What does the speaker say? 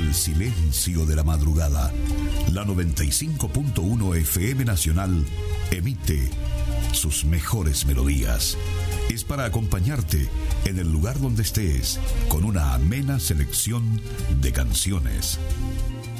el silencio de la madrugada, la 95.1 FM Nacional emite sus mejores melodías. Es para acompañarte en el lugar donde estés, con una amena selección de canciones.